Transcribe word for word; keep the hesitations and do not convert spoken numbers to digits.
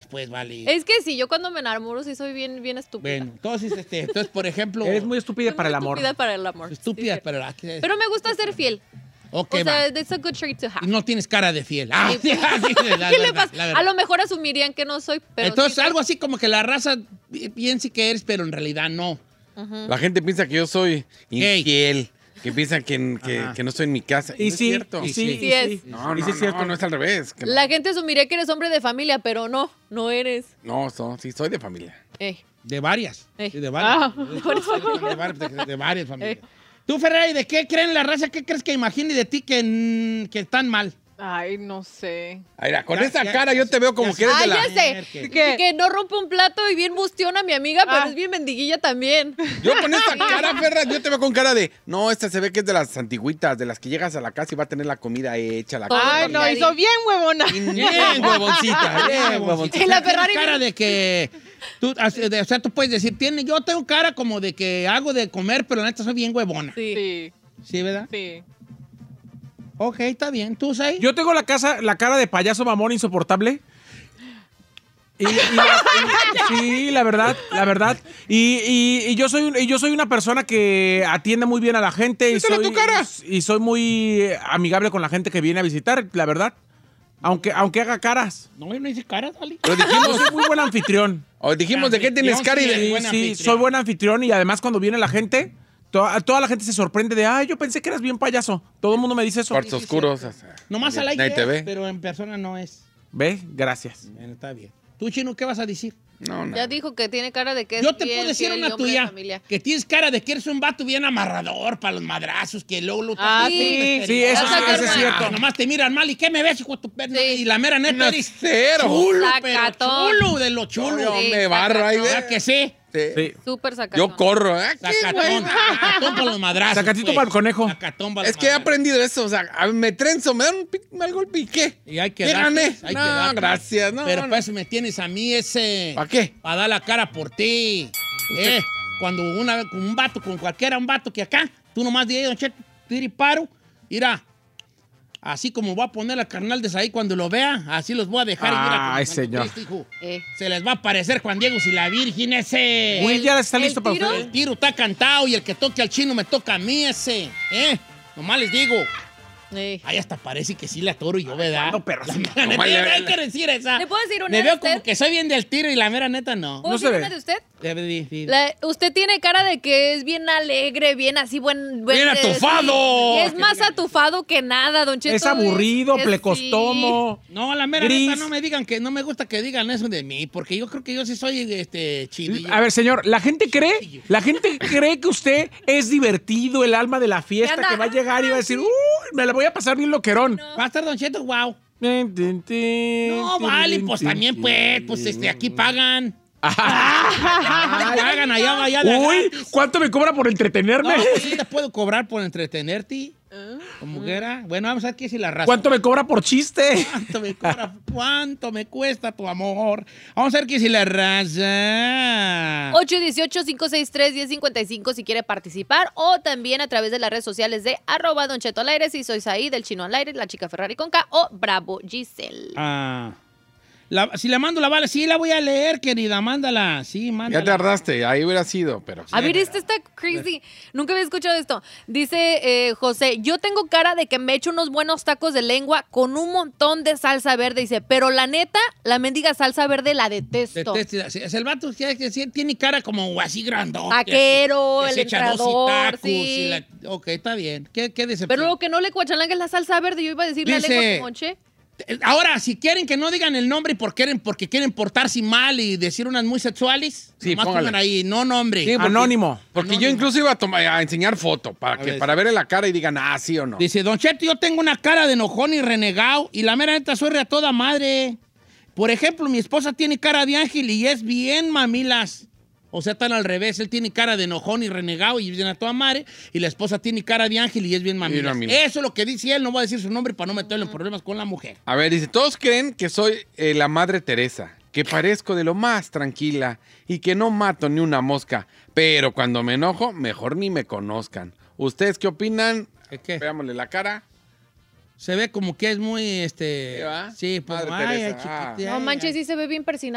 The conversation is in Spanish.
pues, vale. Es que sí, yo cuando me enamoro sí soy bien, bien estúpida. Bueno, entonces, este, entonces, por ejemplo... Eres muy estúpida Soy para muy el amor. Estúpida para el amor. Estúpida, sí, pero... ¿qué? Pero me gusta ser fiel. Ok, o sea, va. it's a good trait to have. Y no tienes cara de fiel. Ah, sí, sí, la ¿Qué verdad, le pasa? la verdad. A lo mejor asumirían que no soy, pero Entonces, sí, algo así como que la raza piense que eres, pero en realidad no. La gente piensa que yo soy Gay. infiel, que piensan que, que, Ajá. que no estoy en mi casa. Y no sí, es cierto. y sí, Sí, y sí es. No, Y no, sí es cierto. no, no es al revés. que no. La gente asumiría que eres hombre de familia, pero no, no eres. No, so- sí, soy de familia. Eh. De varias. Eh. Sí, de varias. Ah, de, por eso. de varias, de- de varias familias. Eh. Tú, Ferrari, ¿de qué creen la raza? ¿Qué crees que imagine de ti que, mm, que están mal? Ay, no sé. Mira, con Ya- esa ya- cara yo te veo como ya que eres Ah, de la... ya sé. ¿Qué? ¿Qué? Que no rompe un plato y bien bustiona a mi amiga, pero Ah. es bien mendiguilla también. Yo con esta cara, Ferra, yo te veo con cara de... No, esta se ve que es de las antigüitas, de las que llegas a la casa y va a tener la comida hecha, la Todo. comida. Ay, no, hizo bien huevona. Bien, huevoncita, bien, huevoncita. Y la O sea, tienes Ferrari cara bien- de que... Tú, o sea, tú puedes decir, tiene, yo tengo cara como de que hago de comer, pero la neta soy bien huevona. Sí. Sí, ¿Sí, verdad? sí. Ok, está bien. ¿Tú, Sai? Yo tengo la, casa, la cara de payaso mamón insoportable. Y, y- y- sí, la verdad, la verdad. Y, y- y yo soy un- y yo soy una persona que atiende muy bien a la gente y Quítale soy, tu cara. y soy muy amigable con la gente que viene a visitar, la verdad. Aunque, aunque haga caras. No, yo no hice cara, Dali. Pero Yo dijimos, soy muy buen anfitrión. o dijimos de qué tienes cara y Sí, de... Sí, buen sí, anfitrión. soy buen anfitrión y además cuando viene la gente, toda, toda la gente se sorprende de, ay, yo pensé que eras bien payaso. Todo el mundo me dice eso. Cuartos oscuros. o sea, Nomás al nadie aire, te ve. pero en persona no es. ¿Ve? Gracias. Bueno, está bien. ¿Tú, Chino, qué vas a decir? No, no. Ya dijo que tiene cara de que es Yo te bien puedo decir fiel y una hombre de tuya, familia. que tienes cara de que eres un vato bien amarrador para los madrazos, que luego lo Ah, estás- sí. Sí, eso, Vas a sí, eso es sacar cierto. Que nomás te miran mal y ¿qué me ves, hijo de tu perna? Sí. Y la mera neta No, eres cero. chulo, pero Sacatón. chulo de lo chulo. Yo Sí, me barro ahí, ¿Verdad ve. que sí? Sí. Sí. Súper sacatón. Yo corro, ¿eh? Qué Sacatón, güey. sacatón para los madrazos. Sacatito pues. para el conejo. Sacatón para los Es que he madrazos. aprendido eso, o sea, a- me trenzo, me dan un pi- mal golpe y ¿qué? Y hay que ¿Qué darte, gané? hay que No, darte. gracias, no, Pero no. pues me tienes a mí ese... ¿Para qué? Para dar la cara por ti. Eh, cuando una, con un vato, con cualquiera, un vato que acá, tú nomás dices, don Cheto, tiri paro, mira, así como voy a poner la carnal de ahí cuando lo vea, así los voy a dejar. y mira, Ay, como señor. Cristo, hijo, Eh. se les va a aparecer Juan Diego y la Virgen ese. Will ya está el listo para tiro? usted. El tiro está cantado y el que toque al chino me toca a mí ese. ¿Eh? Nomás les digo. Eh. Ay, hasta parece que sí la atoro yo, ¿verdad? ¿cuándo, perro? La Sí. mera neta, Nomás ya le- no hay que decir esa. ¿Le puedo decir una Me de veo usted? como que soy bien del tiro y la mera neta no. ¿Puedo No se decir ve. una de usted? Debe decir. La- usted tiene cara de que es bien alegre, bien así, buen... buen ¡Bien eh, atufado! sí. Es más atufado que nada, don Cheto. Es aburrido, es- plecostomo. No, la mera Gris. neta no me digan que no me gusta que digan eso de mí, porque yo creo que yo sí soy este chidillo. A ver, señor, la gente cree, la gente cree que usted es divertido, el alma de la fiesta, Que anda- que va a llegar y va a decir, uy, me la voy a pasar bien loquerón. Va a estar Don Cheto, wow. No, No, vale, pues también, pues, pues este, aquí pagan. Pagan allá, allá. de Uy, gratis. ¿cuánto me cobra por entretenerme? No, pues sí te puedo cobrar por entretenerte. Como quiera. Bueno, vamos a ver qué si la raza. ¿Cuánto me cobra por chiste? ¿Cuánto me cobra? ¿Cuánto me cuesta tu amor? Vamos a ver qué si la raza. ocho uno ocho, cinco seis tres, uno cero cinco cinco si quiere participar o también a través de las redes sociales de arroba Don Cheto al aire si sois ahí del Chino al aire, la chica Ferrari con K o Bravo Giselle. Ah. La- si le mando la bala, sí la voy a leer, querida. Mándala. Sí, mándala. Ya tardaste, ahí hubiera sido, pero... A ver, este está crazy. Nunca había escuchado esto. Dice eh, José, yo tengo cara de que me echo unos buenos tacos de lengua con un montón de salsa verde. Dice, pero la neta, la mendiga salsa verde la detesto. Detesto. Sí, es el vato que, que sí tiene cara como así grandón. Taquero, que el se echa dos y entrador, tacos sí. y la- Ok, está bien. ¿Qué, qué decepción? Pero lo que no le cuachalanga es la salsa verde. Yo iba a decir la Dice- lengua con monche. Ahora, si quieren que no digan el nombre porque quieren, porque quieren portarse mal y decir unas muy sexuales, Sí, nomás póngale. pongan ahí, no nombre. Sí, porque- Anónimo. Porque Anónimo. yo incluso iba a, tomar, a enseñar foto para, que, ver. para verle la cara y digan, ah, sí o no. Dice, Don Cheto, yo tengo una cara de enojón y renegado y la mera neta soy a toda madre. Por ejemplo, mi esposa tiene cara de ángel y es bien mamilas. O sea, están al revés. Él tiene cara de enojón y renegado y viene a toda madre. Y la esposa tiene cara de ángel y es bien mamilas. mamilas. Eso es lo que dice él. No voy a decir su nombre para no meterlo en problemas con la mujer. A ver, dice, todos creen que soy eh, la Madre Teresa, que parezco de lo más tranquila y que no mato ni una mosca, pero cuando me enojo, mejor ni me conozcan. ¿Ustedes qué opinan? ¿Qué, qué? Veámosle la cara. Se ve como que es muy, este... ¿Sí, va? Sí, pues, Madre ay, ay, Teresa, ah. chiquita, No ay, manches, ay. sí se ve bien persinado.